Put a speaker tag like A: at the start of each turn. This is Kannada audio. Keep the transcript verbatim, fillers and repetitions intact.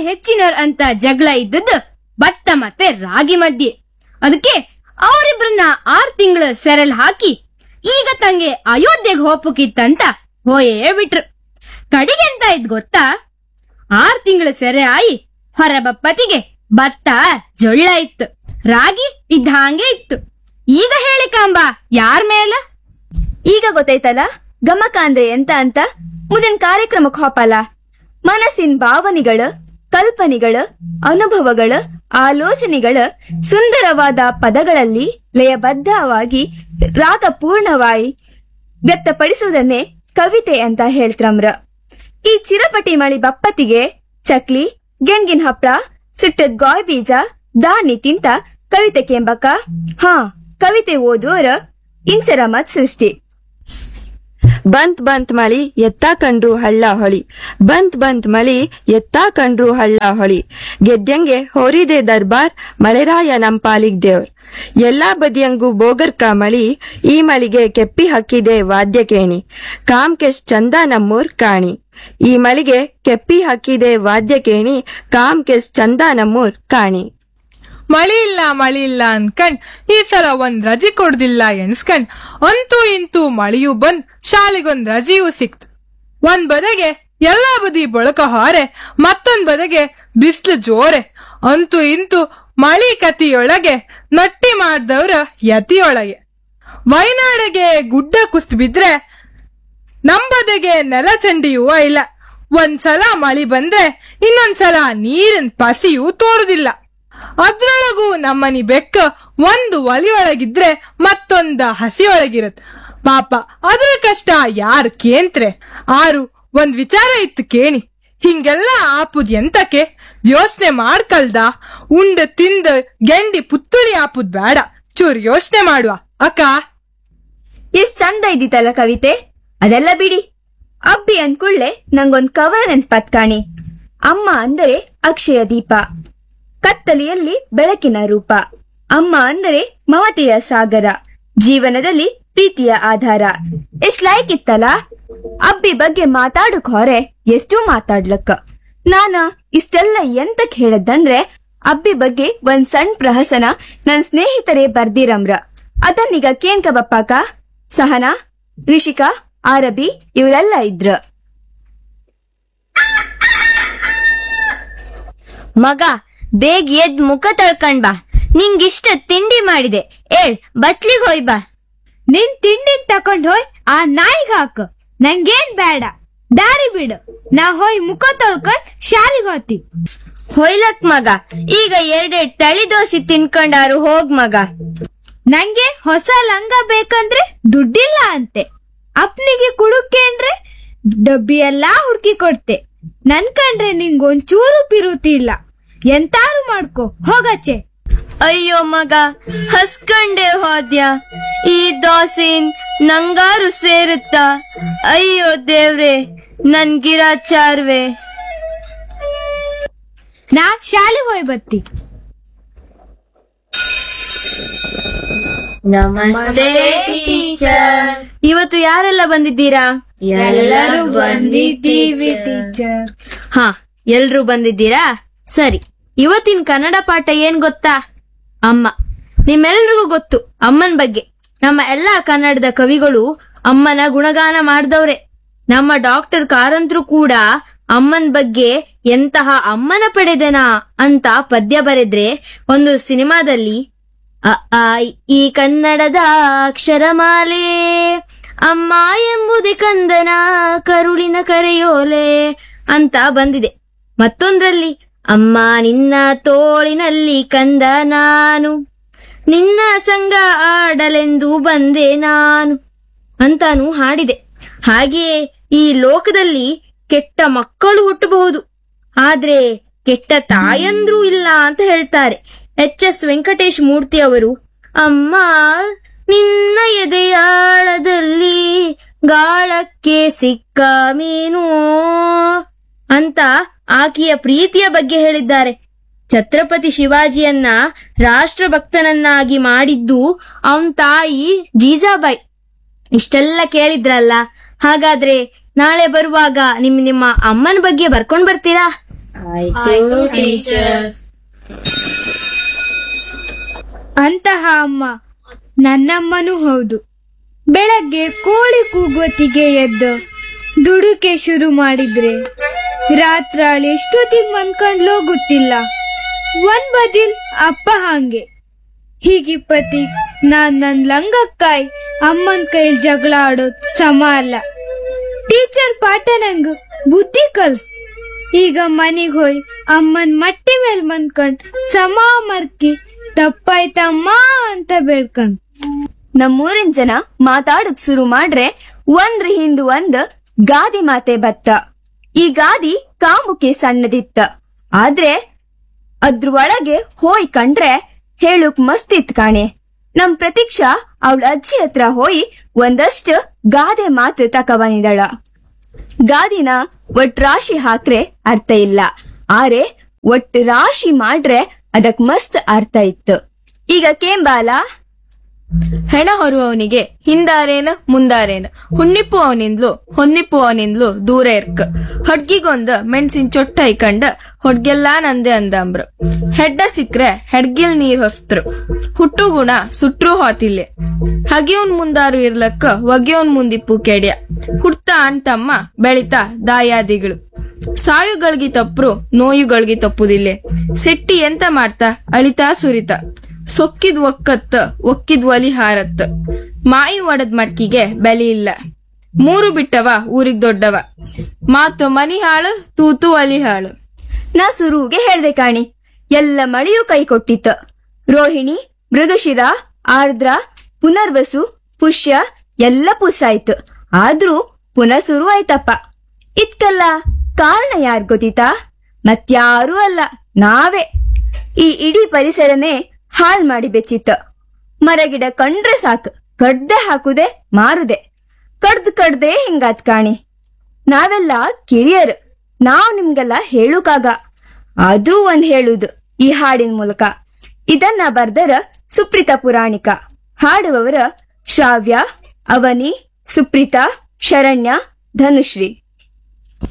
A: ಹೆಚ್ಚಿನರ್ ಅಂತ ಜಗಳ ಇದ್ದದ್ದು ಭತ್ತ ಮತ್ತೆ ರಾಗಿ ಮಧ್ಯೆ. ಅದಕ್ಕೆ ಅವರಿಬ್ರನ್ನ ಆರ್ ತಿಂಗಳ ಸೆರೆಲ್ ಹಾಕಿ ಈಗ ತಂಗೆ ಅಯೋಧ್ಯೆಗೆ ಹೋಪಕ್ಕಿತ್ತಂತ ಹೋಯೇ ಬಿಟ್ರು. ಕಡಿಗೆ ಎಂತ ಇದ್ ಗೊತ್ತಾ, ಆರ್ ತಿಂಗಳ ಸೆರೆ ಆಯಿ ಹೊರಬಪ್ಪತಿಗೆ ಭತ್ತ ಜೊಳ್ಳ ಇತ್ತು, ರಾಗಿ ಇದ್ದ ಹಾಗೆ ಇತ್ತು. ಈಗ ಹೇಳಿ ಕಾಂಬಾ ಯಾರ ಮೇಲ?
B: ಈಗ ಗೊತ್ತಾಯ್ತಲ್ಲ ಗಮಕ ಅಂದ್ರೆ ಎಂತ ಅಂತ. ಮುಂದಿನ ಕಾರ್ಯಕ್ರಮಕ್ಕೆ ಹೋಪಲ್ಲ. ಮನಸ್ಸಿನ ಭಾವನೆಗಳ, ಕಲ್ಪನೆಗಳ, ಅನುಭವಗಳ, ಆಲೋಚನೆಗಳ ಸುಂದರವಾದ ಪದಗಳಲ್ಲಿ ಲಯಬದ್ಧವಾಗಿ ರಾಗಪೂರ್ಣವಾಗಿ ವ್ಯಕ್ತಪಡಿಸುವುದನ್ನೇ ಕವಿತೆ ಅಂತ ಹೇಳ್ತ್ರಮ್ರ. ಈ ಚಿರಪಟಿ ಮಳಿ ಬಪ್ಪತ್ತಿಗೆ ಚಕ್ಲಿ, ಗೆಣ್ಗಿನ ಹಪ್ಳ, ಸುಟ್ಟದ್ ಗಾಯ್ ಬೀಜ, ದಾನಿ ತಿಂತ ಕವಿತೆ ಕೆಂಬಕ. ಹಾ, ಕವಿತೆ ಓದುವರ ಇಂಚರ ಮತ್ ಸೃಷ್ಟಿ.
C: ಬಂತ್ ಬಂತ್ ಮಳಿ ಎತ್ತಾ ಕಂಡ್ರು ಹಳ್ಳ ಹೊಳಿ, ಬಂತ್ ಬಂತ್ ಮಳಿ ಎತ್ತಾ ಕಂಡ್ರು ಹಳ್ಳ ಹೊಳಿ. ಗೆದ್ದಂಗೆ ಹೋರಿದೆ ದರ್ಬಾರ್, ಮಳೆರಾಯ ನಂಪಾಲಿಗ್ ದೇವ್ರ್. ಎಲ್ಲಾ ಬದಿಯಂಗೂ ಬೋಗರ್ಕ ಮಳಿ, ಈ ಮಳಿಗೆ ಕೆಪ್ಪಿ ಹಾಕಿದೆ ವಾದ್ಯ ಕೇಣಿ. ಕಾಮ್ಕೆಶ್ ಚಂದ ನಮ್ಮೂರ್ ಕಾಣಿ, ಈ ಮಳಿಗೆ ಕೆಪ್ಪಿ ಹಾಕಿದೆ ವಾದ್ಯ ಕೇಣಿ. ಕಾಮ್ಕೆಶ್ ಚಂದ ನಮ್ಮೂರ್ ಕಾಣಿ.
D: ಮಳಿ ಇಲ್ಲ ಮಳಿ ಇಲ್ಲ ಅನ್ಕಂಡ್ ಈ ಸಲ ಒಂದ್ ರಜೆ ಕೊಡ್ದಿಲ್ಲ ಎಣ್ಸ್ಕಂಡ್ ಅಂತೂ ಇಂತೂ ಮಳಿಯೂ ಬಂದ್ ಶಾಲೆಗೊಂದ್ ರಜೆಯೂ ಸಿಕ್ತು. ಒಂದ್ ಬದಗೆ ಎಲ್ಲಾ ಬದಿ ಬಳಕ ಹಾರೆ, ಮತ್ತೊಂದ್ ಬದಗೆ ಬಿಸ್ಲು ಜೋರೆ. ಅಂತೂ ಇಂತೂ ಮಳಿ ಕತಿಯೊಳಗೆ ನಟ್ಟಿ ಮಾಡ್ದವ್ರ ಯತಿಯೊಳಗೆ. ವಯನಾಡಿಗೆ ಗುಡ್ಡ ಕುಸ್ತು ಬಿದ್ರೆ ನಂಬದಗೆ ನೆಲ ಚಂಡಿಯೂ ಇಲ್ಲ. ಒಂದ್ಸಲ ಮಳಿ ಬಂದ್ರೆ ಇನ್ನೊಂದ್ಸಲ ನೀರಿನ ಪಸಿಯೂ ತೋರುದಿಲ್ಲ. ಅದ್ರೊಳಗೂ ನಮ್ಮನಿ ಬೆಕ್ಕ ಒಂದು ಒಲಿಯೊಳಗಿದ್ರೆ ಮತ್ತೊಂದ ಹಸಿಯೊಳಗಿರತ್. ಪಾಪ ಅದ್ರ ಕಷ್ಟ ಯಾರ್ ಕೇಂತ್ರೆ. ಆರು ಒಂದ್ ವಿಚಾರ ಇತ್ತು ಕೇಣಿ, ಹಿಂಗೆಲ್ಲ ಆಪುದ್ ಎಂತಕ್ಕೆ ಯೋಚನೆ ಮಾಡ್ಕಲ್ದ. ಉಂಡ ತಿಂದ ಗೆಂಡಿ ಪುತ್ತುಳಿ ಆಪುದ್ ಬೇಡ, ಚೂರ್ ಯೋಚನೆ ಮಾಡುವ ಅಕ್ಕ.
B: ಎಷ್ಟ್ ಚಂದ ಇದ್ದಿತ್ತಲ್ಲ ಕವಿತೆ. ಅದೆಲ್ಲ ಬಿಡಿ, ಅಬ್ಬಿ ಅನ್ಕುಳ್ಳೆ ನಂಗೊಂದ್ ಕವನ ನೆನ್ಪತ್ ಕಾಣಿ. ಅಮ್ಮ ಅಂದರೆ ಅಕ್ಷಯ ದೀಪ, ಕತ್ತಲೆಯಲ್ಲಿ ಬೆಳಕಿನ ರೂಪ. ಅಮ್ಮ ಅಂದರೆ ಮಮತೆಯ ಸಾಗರ, ಜೀವನದಲ್ಲಿ ಪ್ರೀತಿಯ ಆಧಾರ. ಎಷ್ಟ್ ಲೈಕ್ ಇತ್ತಲ್ಲ. ಅಬ್ಬಿ ಬಗ್ಗೆ ಮಾತಾಡಕ್ ಹೊರೆ ಎಷ್ಟೂ ಮಾತಾಡ್ಲಕ್ಕ. ನಾನ ಇಷ್ಟೆಲ್ಲ ಎಂತಕ್ ಹೇಳದಂದ್ರೆ, ಅಬ್ಬಿ ಬಗ್ಗೆ ಒಂದ್ ಸಣ್ಣ ಪ್ರಹಸನ ನನ್ ಸ್ನೇಹಿತರೇ ಬರ್ದಿರಮ್ರ. ಅದನ್ನೀಗ ಕೇನ್ಕ ಬಪ್ಪಾಕ, ಸಹನಾ, ರಿಷಿಕಾ, ಆರಬಿ ಇವರೆಲ್ಲ ಇದ್ರ.
E: ಮಗ ಬೇಗ ಎದ್ ಮುಖ ತೊಳ್ಕೊಂಡ್ ಬಾ, ನಿಂಗಿಷ್ಟ ತಿಂಡಿ ಮಾಡಿದೆ, ಏಳ್ ಬತ್ಲಿಗ್ ಹೋಯ್ ಬಾ.
A: ನಿನ್ ತಿಂಡಿನ್ ತಕೊಂಡ್ ಹೋಯ್ ಆ ನಾಯಿಗ್ ಹಾಕ, ನಂಗೇನ್ ಬೇಡ. ದಾರಿ ಬಿಡು, ನಾ ಹೋಯ್ ಮುಖ ತೊಳ್ಕೊಂಡ್ ಶಾಲಿಗ್ ಹೋತಿ.
E: ಹೊಯ್ಲಕ್ ಮಗ, ಈಗ ಎರಡೆರಡ್ ತಳಿ ದೋಸೆ ತಿನ್ಕೊಂಡಾರು ಹೋಗ್ ಮಗ.
A: ನಂಗೆ ಹೊಸ ಲಂಗ ಬೇಕಂದ್ರೆ ದುಡ್ಡಿಲ್ಲ ಅಂತೆ. ಅಪ್ನಿಗೆ ಕುಡುಕೇಂದ್ರೆ ಡಬ್ಬಿ ಎಲ್ಲಾ ಹುಡ್ಕಿ ಕೊಡ್ತೆ. ನನ್ ಕಂಡ್ರೆ ನಿಂಗೊಂಚೂರು ಪಿರುತಿ ಇಲ್ಲ. ಎಂತಾರು ಮಾಡ್ಕೊ ಹೋಗಚ್ಚೆ.
E: ಅಯ್ಯೋ ಮಗ, ಹಸ್ಕಂಡೆ ಹೋದ್ಯ, ಈ ದೋಸೆನ್ ನಂಗಾರು ಸೇರುತ್ತ. ಅಯ್ಯೋ ದೇವ್ರೆ, ನನ್ ಗಿರಾಚಾರ್ವೆ.
A: ನಾ ಶಾಲೆಗೆ ಹೋಯ್ ಬತ್ತಿ.
E: ನಮಸ್ತೆ ಟೀಚರ್. ಇವತ್ತು ಯಾರೆಲ್ಲ ಬಂದಿದ್ದೀರಾ?
A: ಎಲ್ಲರೂ ಬಂದಿದ್ದೀವಿ ಟೀಚರ್.
E: ಹಾ, ಎಲ್ರೂ ಬಂದಿದ್ದೀರಾ? ಸರಿ. ಇವತ್ತಿನ ಕನ್ನಡ ಪಾಠ ಏನ್ ಗೊತ್ತಾ? ಅಮ್ಮ. ನಿಮ್ಮೆಲ್ರಿಗೂ ಗೊತ್ತು ಅಮ್ಮನ್ ಬಗ್ಗೆ. ನಮ್ಮ ಎಲ್ಲಾ ಕನ್ನಡದ ಕವಿಗಳು ಅಮ್ಮನ ಗುಣಗಾನ ಮಾಡ್ದವ್ರೆ. ನಮ್ಮ ಡಾಕ್ಟರ್ ಕಾರಂತ್ರು ಕೂಡ ಅಮ್ಮನ್ ಬಗ್ಗೆ ಎಂತಹ ಅಮ್ಮನ ಪಡೆದೆನಾ ಅಂತ ಪದ್ಯ ಬರೆದ್ರೆ ಒಂದು ಸಿನಿಮಾದಲ್ಲಿ ಅ ಆ ಈ ಕನ್ನಡದ ಅಕ್ಷರಮಾಲೆ, ಅಮ್ಮ ಎಂಬುದೇ ಕಂದನ ಕರುಳಿನ ಕರೆಯೋಲೆ ಅಂತ ಬಂದಿದೆ. ಮತ್ತೊಂದ್ರಲ್ಲಿ ಅಮ್ಮ ನಿನ್ನ ತೋಳಿನಲ್ಲಿ ಕಂದ ನಾನು, ನಿನ್ನ ಸಂಗ ಆಡಲೆಂದು ಬಂದೆ ನಾನು ಅಂತಾನು ಹಾಡಿದೆ. ಹಾಗೆಯೇ ಈ ಲೋಕದಲ್ಲಿ ಕೆಟ್ಟ ಮಕ್ಕಳು ಹುಟ್ಟಬಹುದು, ಆದ್ರೆ ಕೆಟ್ಟ ತಾಯಂದ್ರೂ ಇಲ್ಲ ಅಂತ ಹೇಳ್ತಾರೆ. ಎಚ್ ಎಸ್ ವೆಂಕಟೇಶ್ ಮೂರ್ತಿ ಅವರು ಅಮ್ಮ ನಿನ್ನ ಎದೆಯಾಳದಲ್ಲಿ ಗಾಳಕ್ಕೆ ಸಿಕ್ಕ ಮೀನು ಅಂತ ಆಕೆಯ ಪ್ರೀತಿಯ ಬಗ್ಗೆ ಹೇಳಿದ್ದಾರೆ. ಛತ್ರಪತಿ ಶಿವಾಜಿಯನ್ನ ರಾಷ್ಟ್ರಭಕ್ತನನ್ನಾಗಿ ಮಾಡಿದ್ದು ಅವನ್ ತಾಯಿ ಜೀಜಾಬಾಯಿ. ಇಷ್ಟೆಲ್ಲ ಕೇಳಿದ್ರಲ್ಲ, ಹಾಗಾದ್ರೆ ನಾಳೆ ಬರುವಾಗ ನಿಮ್ ನಿಮ್ಮ ಅಮ್ಮನ ಬಗ್ಗೆ ಬರ್ಕೊಂಡ್ ಬರ್ತೀರಾ?
A: ಆಯ್ತು ಟೀಚರ್.
F: ಅಂತಹ ಅಮ್ಮ ನನ್ನಮ್ಮನೂ ಹೌದು. ಬೆಳಗ್ಗೆ ಕೋಳಿ ಕೂಗುವತ್ತಿಗೆ ಎದ್ದು ದುಡುಕೆ ಶುರು ಮಾಡಿದ್ರೆ ರಾತ್ರಾಳಿ ಎಷ್ಟೊತ್ತಿಗೆ ಮನ್ಕೊಂಡ್ಲೋ ಗೊತ್ತಿಲ್ಲ. ಒಂದ್ ಬದಿಲ್ ಅಪ್ಪ ಹಾಂಗೆ ಹೀಗಿಪ್ಪತಿ ನಾನ್ ನನ್ ಲಂಗಕ್ಕಾಯ್ ಅಮ್ಮನ್ ಕೈಲ್ ಜಗಳ ಆಡೋದ್ ಸಮ ಅಲ್ಲ. ಟೀಚರ್ ಪಾಠ ನಂಗ್ ಬುದ್ಧಿ ಕಲ್ಸ್. ಈಗ ಮನಿಗ್ ಹೋಯ್ ಅಮ್ಮನ್ ಮಟ್ಟಿ ಮೇಲ್ ಮನ್ಕೊಂಡ್ ಸಮ ಮರ್ಕಿ ತಪ್ಪಾಯ್ತಮ್ಮ ಅಂತ ಬೇಡ್ಕೊಂಡ್.
B: ನಮ್ಮೂರಿನ ಜನ ಮಾತಾಡಕ್ ಶುರು ಮಾಡ್ರೆ ಒಂದ್ರ ಹಿಂದ್ ಒಂದ್ ಗಾದಿ ಮಾತೆ ಬತ್ತ. ಈ ಗಾದಿ ಕಾಮುಕೆ ಸಣ್ಣದಿತ್ತ, ಆದ್ರೆ ಅದ್ರ ಒಳಗೆ ಹೋಯ್ ಕಂಡ್ರೆ ಹೇಳುಕ್ ಮಸ್ತಿತ್ ಕಾಣೆ. ನಮ್ ಪ್ರತೀಕ್ಷಾ ಅವಳ ಅಜ್ಜಿ ಹತ್ರ ಹೋಯಿ ಒಂದಷ್ಟು ಗಾದೆ ಮಾತು ತಕ ಬಂದಿದಳ. ಗಾದಿನ ಒಟ್ ರಾಶಿ ಹಾಕ್ರೆ ಅರ್ಥ ಇಲ್ಲ, ಆರೆ ಒಟ್ ರಾಶಿ ಮಾಡ್ರೆ ಅದಕ್ ಮಸ್ತ್ ಅರ್ಥ ಇತ್ತು. ಈಗ ಕೇಂಬಾಲ
A: ಹೆಣ ಹೊರುವವನಿಗೆ ಹಿಂದಾರೇನು ಮುಂದಾರೇನು, ಹುಣ್ಣಿಪ್ಪು ಅವನಿಂದ್ಲು ಹೊನ್ನಿಪ್ಪು ಅವನಿಂದ್ಲು ದೂರ ಇರ್ಕ. ಹೊಡ್ಗಿಗೊಂದು ಮೆಣಸಿನ ಚೊಟ್ಟ ಐಕಂಡ ಹೊಡ್ಗೆಲ್ಲಾ ನಂದೆ ಅಂದಂಬ್ರು. ಹೆಡ್ಡ ಸಿಕ್ರೆ ಹೆಡ್ಗಿಲ್ ನೀರ್ ಹೊಸ್ತರು. ಹುಟ್ಟು ಗುಣ ಸುಟ್ರು ಹೋತಿಲ್ಲೆ. ಹಗಿಯವನ್ ಮುಂದಾರು ಇರ್ಲಕ್ಕ ಒಗೆಯವನ್ ಮುಂದಿಪ್ಪು ಕೆಡ್ಯ. ಹುಡ್ತ ಅಣ್ತಮ್ಮ ಬೆಳಿತಾ ದಾಯಾದಿಗಳು. ಸಾಯುಗಳ್ಗಿ ತಪ್ಪರು ನೋಯುಗಳ್ಗಿ ತಪ್ಪುದಿಲ್ಲೆ. ಸೆಟ್ಟಿ ಎಂತ ಮಾಡ್ತಾ ಅಳಿತಾ ಸುರಿತ. ಸೊಕ್ಕಿದ್ ಒಕ್ಕತ್ತ ಒಕ್ಕಿದ್ ಒಲಿ ಹಾರತ್ತ. ಮಾಯಿ ಒಡದ್ ಮಡ್ಕಿಗೆ ಬೆಲೆ ಇಲ್ಲ. ಮೂರು ಬಿಟ್ಟವ ಊರಿಗ್ ದೊಡ್ಡವ. ಮಾತು ಮನಿ ಹಾಳು ತೂತು ಒಲಿ ಹಾಳು.
B: ನಾ ಸುರುಗೆ ಹೇಳ್ದೆ ಕಾಣಿ, ಎಲ್ಲ ಮಳೆಯೂ ಕೈ ಕೊಟ್ಟಿತ್ತು. ರೋಹಿಣಿ, ಮೃಗಶಿರ, ಆರ್ದ್ರ, ಪುನರ್ವಸು, ಪುಷ್ಯ ಎಲ್ಲ ಪುಸ್ಸಾಯ್ತು. ಆದ್ರೂ ಪುನಃ ಶುರು ಆಯ್ತಪ್ಪ. ಇದ್ಕಲ್ಲ ಕಾರಣ ಯಾರ್ ಗೊತ್ತಿತಾ? ಮತ್ಯಾರೂ ಅಲ್ಲ, ನಾವೇ. ಈ ಇಡೀ ಪರಿಸರನೇ ಹಾಳ್ ಮಾಡಿ ಬೆಚ್ಚಿತ್ತ. ಮರಗಿಡ ಕಂಡ್ರೆ ಸಾಕು ಕಡ್ದೆ ಹಾಕುದೆ ಮಾರುದೆ. ಕಡ್ದ್ ಕಡ್ದೆ ಹಿಂಗಾತ್ ಕಾಣಿ. ನಾವೆಲ್ಲ ಕಿರಿಯರ್, ನಾವ್ ನಿಮ್ಗೆಲ್ಲ ಹೇಳುಕಾಗ. ಆದ್ರೂ ಒಂದ್ ಹೇಳುದು ಈ ಹಾಡಿನ ಮೂಲಕ. ಇದನ್ನ ಬರ್ದರ ಸುಪ್ರೀತಾ ಪುರಾಣಿಕ. ಹಾಡುವವರ ಶ್ರಾವ್ಯ, ಅವನಿ, ಸುಪ್ರೀತಾ, ಶರಣ್ಯ, ಧನುಶ್ರೀ.